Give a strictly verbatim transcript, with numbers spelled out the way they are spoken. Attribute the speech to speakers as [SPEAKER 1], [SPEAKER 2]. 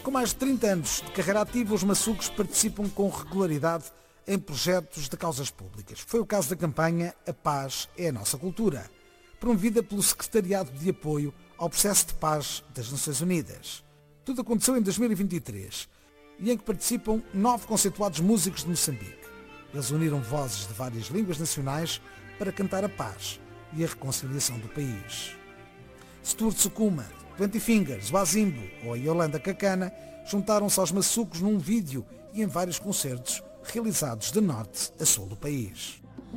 [SPEAKER 1] Com mais de trinta anos de carreira ativa, os maçucos participam com regularidade em projetos de causas públicas. Foi o caso da campanha A Paz é a Nossa Cultura, promovida pelo Secretariado de Apoio ao Processo de Paz das Nações Unidas. Tudo aconteceu em dois mil e vinte e três e em que participam nove conceituados músicos de Moçambique. Eles uniram vozes de várias línguas nacionais para cantar a paz e a reconciliação do país. Stuart Sukuma, Twenty Fingers, Wazimbo ou a Yolanda Cacana juntaram-se aos maçucos num vídeo e em vários concertos realizados de norte a sul do país.